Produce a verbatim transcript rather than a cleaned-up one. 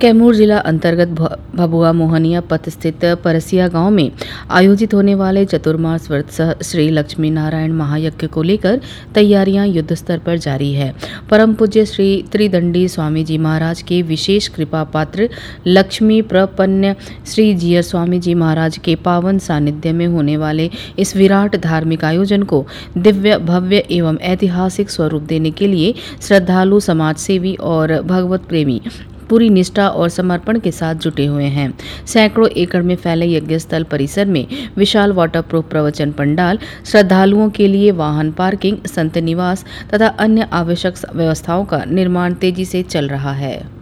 कैमूर जिला अंतर्गत भ- भभुआ मोहनिया पथ स्थित परसिया गांव में आयोजित होने वाले चतुर्मास व्रत सह श्री लक्ष्मी नारायण महायज्ञ को लेकर तैयारियां युद्ध स्तर पर जारी है। परम पूज्य श्री त्रिदंडी स्वामी जी महाराज के विशेष कृपा पात्र लक्ष्मी प्रपन्न श्री जीयर स्वामी जी महाराज के पावन सानिध्य में होने वाले इस विराट धार्मिक आयोजन को दिव्य भव्य एवं ऐतिहासिक स्वरूप देने के लिए श्रद्धालु, समाज सेवी और भगवत प्रेमी पूरी निष्ठा और समर्पण के साथ जुटे हुए हैं। सैकड़ों एकड़ में फैले यज्ञ स्थल परिसर में विशाल वाटरप्रूफ प्रवचन पंडाल, श्रद्धालुओं के लिए वाहन पार्किंग, संत निवास तथा अन्य आवश्यक व्यवस्थाओं का निर्माण तेजी से चल रहा है।